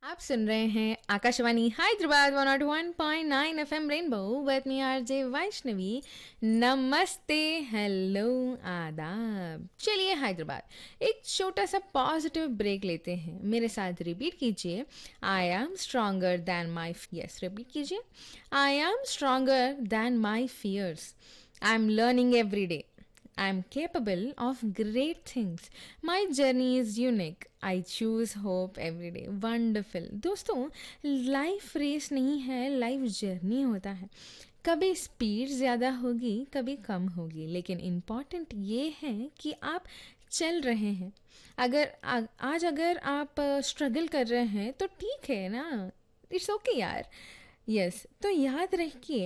आप सुन रहे हैं Akashvani Hyderabad 101.9 FM rainbow with me RJ Vaishnavi. नमस्ते, हेलो, आदाब। चलिए हैदराबाद एक छोटा सा पॉजिटिव ब्रेक लेते हैं। मेरे साथ रिपीट कीजिए, I am stronger then my, yes repeat कीजिए, I am stronger then my fears, I am learning every day, I am capable of great things. My journey is unique. I choose hope every day. Wonderful. दोस्तों, life race नहीं है, life journey होता है। कभी speed ज़्यादा होगी, कभी कम होगी, लेकिन इम्पॉर्टेंट ये है कि आप चल रहे हैं। आज अगर आप स्ट्रगल कर रहे हैं तो ठीक है ना, इट्स ओके यार। यस, तो याद रखिए